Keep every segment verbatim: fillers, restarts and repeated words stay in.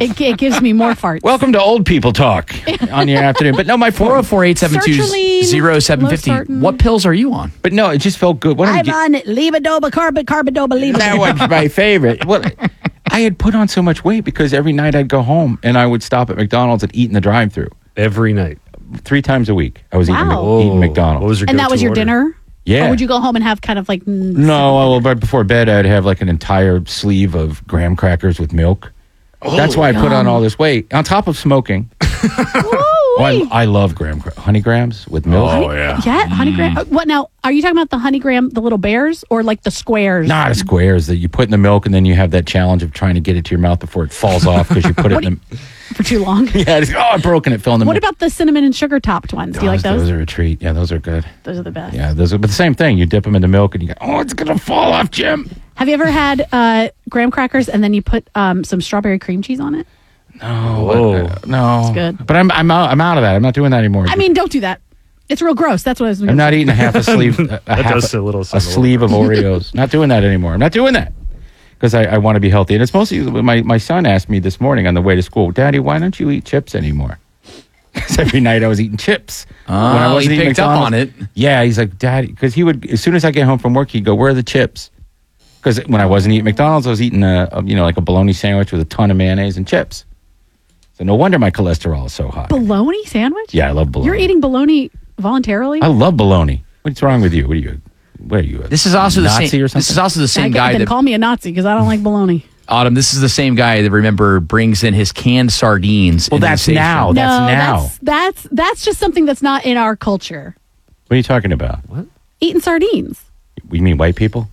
It, it gives me more farts. Welcome to old people talk on your afternoon. But no, my four oh four, eight seven two, oh seven five oh. Losartan. What pills are you on? But no, it just felt good. What I'm get- on levodopa, carbon, carbidopa, levodopa. That was my favorite. Well, I had put on so much weight because every night I'd go home and I would stop at McDonald's and eat in the drive-thru. Every night. Three times a week. I was Wow. eating, Oh, eating McDonald's. What was your And that go-to was your order? dinner? Yeah. Or would you go home and have kind of like... mm, No, well, right before bed, I'd have like an entire sleeve of graham crackers with milk. That's why I put on all this weight, on top of smoking. Oh, I, I love graham cra- honey grams with milk. Oh, yeah. Yeah, honey gram. uh, What now? Are you talking about the honey gram, the little bears, or like the squares? Not the squares that you put in the milk, and then you have that challenge of trying to get it to your mouth before it falls off because you put it What in the... For too long. Yeah, it's, oh, I broke and it fell in the What milk. about the cinnamon and sugar topped ones? Do you like those? Those are a treat. Yeah, those are good. Those are the best. Yeah, those are, but the same thing. You dip them in the milk and you go, oh, it's going to fall off, Jim. Have you ever had uh, graham crackers and then you put um, some strawberry cream cheese on it? No, Whoa. uh, no. It's good. But I'm I'm out, I'm out of that. I'm not doing that anymore. I mean, don't do that. It's real gross. That's what I was. I'm not eating a half a sleeve, a, a, That half does a, a little- a sound a little sleeve of Oreos. Not doing that anymore. I'm not doing that because I, I want to be healthy. And it's mostly my my son asked me this morning on the way to school, Daddy, why don't you eat chips anymore? Because every night I was eating chips. Oh, he picked up on it. Yeah, he's like, Daddy, because he would, as soon as I get home from work, he'd go, where are the chips? Because when I wasn't eating McDonald's, I was eating a, a you know like a bologna sandwich with a ton of mayonnaise and chips. So no wonder my cholesterol is so high. Bologna sandwich? Yeah, I love bologna. You're eating bologna voluntarily? I love bologna. What's wrong with you? What are you? What are you? A This is also Nazi the same. or something? This is also the same I, guy then that call me a Nazi because I don't like bologna. Autumn. This is the same guy that remember brings in his canned sardines. Well, into the that's station. now. no, that's now. That's, that's that's just something that's not in our culture. What are you talking about? What? Eating sardines. You mean white people?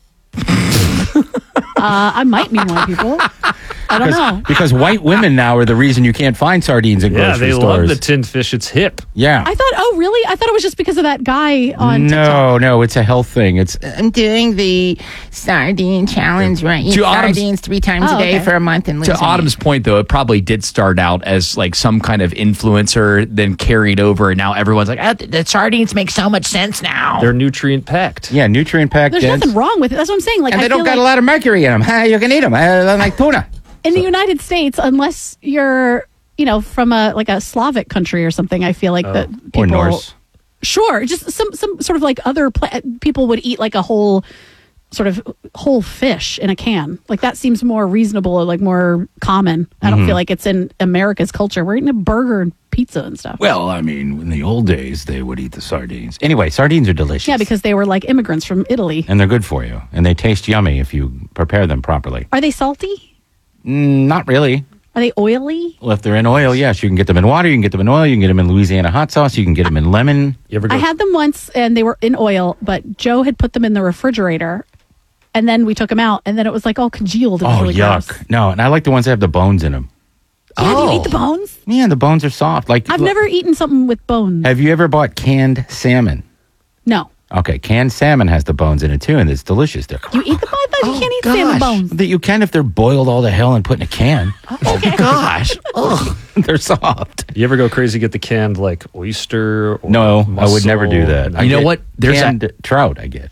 Uh, I might mean white people. I don't know. Because white women now are the reason you can't find sardines in Yeah, grocery they stores. love the tinned fish. It's hip. yeah. I thought, oh, really? I thought it was just because of that guy on no, TikTok. no, it's a health thing. It's I'm doing the sardine challenge, right? Eat To Autumn's- sardines three times Oh, a day okay. for a month and lose To weight. Autumn's point, though, it probably did start out as like some kind of influencer, then carried over, and now everyone's like, Uh, th- the sardines make so much sense now. They're nutrient packed. yeah, nutrient packed. There's dense, nothing wrong with it. That's what I'm saying. Like, and I they don't feel got like a lot of mercury in them. You can eat them. I like tuna. in the United States, unless you're, you know, from a like a Slavic country or something, I feel like that people, Or Norse. Sure, just some some sort of like other pla- people would eat like a whole sort of whole fish in a can. Like that seems more reasonable or like more common. I Mm-hmm. don't feel like it's in America's culture. We're eating a burger and pizza and stuff. Well, I mean, in the old days, they would eat the sardines. Anyway, sardines are delicious. Yeah, because they were like immigrants from Italy. And they're good for you. And they taste yummy if you prepare them properly. Are they salty? Mm, not really. Are they oily? Well, if they're in oil, yes, you can get them in water. You can get them in oil. You can get them in Louisiana hot sauce. You can get them in lemon. You ever go? I had them once and they were in oil, but Joe had put them in the refrigerator. And then we took them out, and then it was like all congealed. It was Oh, really yuck. gross. No, and I like the ones that have the bones in them. Yeah, do you Oh. eat the bones? Yeah, the bones are soft. Like I've look, never eaten something with bones. Have you ever bought canned salmon? No. Okay, canned salmon has the bones in it too, and it's delicious. They're You eat them? I thought Oh, you can't eat salmon bones. that you can if they're boiled all to hell and put in a can. oh gosh, They're soft. You ever go crazy? Get the canned like oyster? Or No, I would never do mussel? that. I You know get what? There's a- canned trout. I get.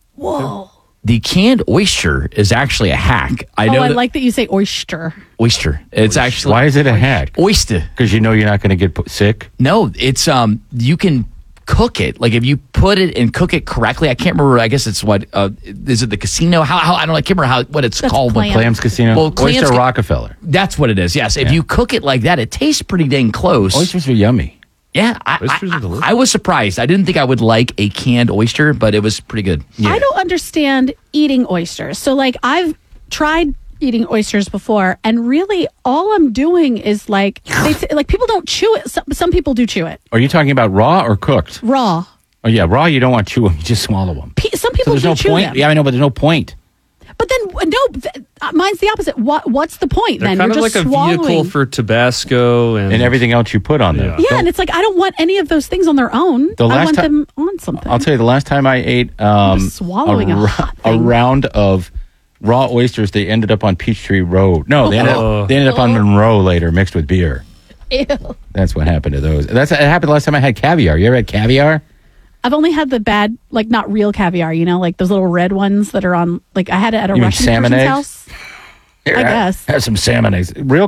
Whoa. the canned oyster is actually a hack. I Oh, know I that- like that you say oyster. oyster. It's actually Why is it a hack? oyster. Because you know you're not going to get pu- sick. No, it's um you can cook it. Like if you put it and cook it correctly. I can't remember. I guess it's what uh, is it the casino? How, how I don't know. I can't remember how what it's That's called. clam. Clams Casino. Well, clams Oyster ca- Rockefeller. That's what it is. Yes, if Yeah. you cook it like that, it tastes pretty dang close. Oysters are yummy. Yeah, I, Oysters I, are delicious. I, I was surprised. I didn't think I would like a canned oyster, but it was pretty good. I don't understand eating oysters. So, like, I've tried eating oysters before, and really all I'm doing is like, they t- like people don't chew it. Some, some people do chew it Are you talking about raw or cooked? raw. Oh yeah, raw. You don't want to chew them. You just swallow them. Pe- some So people there's do no chew point. them. Yeah, I know, but there's no point. But then, no, th- uh, mine's the opposite. What What's the point They're then? kind You're of just like a swallowing. vehicle for Tabasco and, And everything else you put on them. Yeah. Yeah, and it's like I don't want any of those things on their own. The I last want ti- them on something. I'll tell you, the last time I ate um, just swallowing a ra- hot a thing. round of raw oysters, they ended up on Peachtree Road. No, they ended, Oh. up, they ended up on Monroe later, mixed with beer. Ew. That's what happened to those. That's it happened last time I had caviar. You ever had caviar? I've only had the bad, like not real caviar, you know, like those little red ones that are on. Like I had it at a You mean Russian salmon person's eggs? house. Here, I have- guess. Have some salmon eggs. Real